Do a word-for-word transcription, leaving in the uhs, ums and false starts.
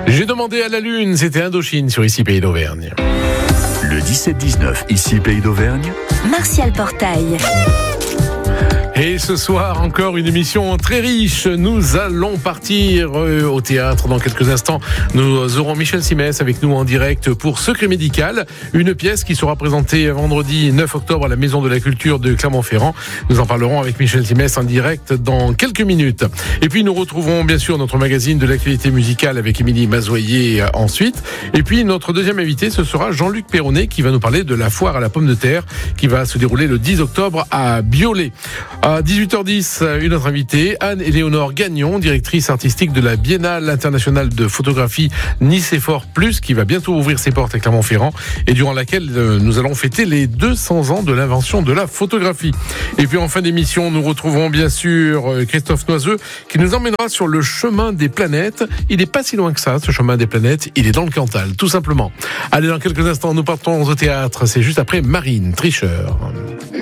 J'ai demandé à la Lune, c'était Indochine sur Ici Pays d'Auvergne. Le dix-sept dix-neuf, Ici Pays d'Auvergne. Martial Portail. Et ce soir, encore une émission très riche. Nous allons partir au théâtre dans quelques instants. Nous aurons Michel Simès avec nous en direct pour Secret Médical, une pièce qui sera présentée vendredi neuf octobre à la Maison de la Culture de Clermont-Ferrand. Nous en parlerons avec Michel Simès en direct dans quelques minutes. Et puis nous retrouverons bien sûr notre magazine de l'actualité musicale avec Émilie Mazoyer ensuite. Et puis notre deuxième invité, ce sera Jean-Luc Perronnet qui va nous parler de la foire à la pomme de terre qui va se dérouler le dix octobre à Biolay. À dix-huit heures dix, une autre invitée, Anne-Éléonore Gagnon, directrice artistique de la Biennale internationale de photographie Nicéphore Plus, qui va bientôt ouvrir ses portes à Clermont-Ferrand et durant laquelle nous allons fêter les deux cents ans de l'invention de la photographie. Et puis en fin d'émission, nous retrouverons bien sûr Christophe Noiseux qui nous emmènera sur le chemin des planètes. Il n'est pas si loin que ça, ce chemin des planètes. Il est dans le Cantal, tout simplement. Allez, dans quelques instants, nous partons au théâtre. C'est juste après Marine Tricheur.